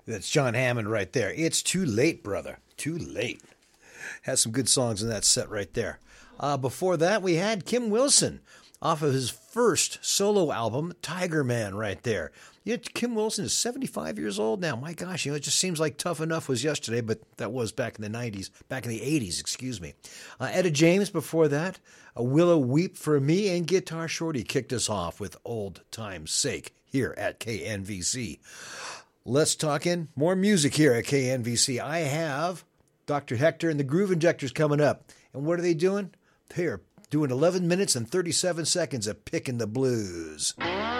That's John Hammond right there. It's too late, brother. Too late. Has some good songs in that set right there. Before that, we had Kim Wilson off of his first solo album, Tiger Man, right there. Yeah, Kim Wilson is 75 years old now. My gosh, it just seems like Tough Enough was yesterday, but that was back in the 90s, back in the 80s, excuse me. Etta James before that, Willow Weep for Me, and Guitar Shorty kicked us off with Old Time's Sake here at KNVC. Let's talk in more music here at KNVC. I have Dr. Hector and the Groove Injectors coming up. And what are they doing? They're doing 11 minutes and 37 seconds of Picking the Blues.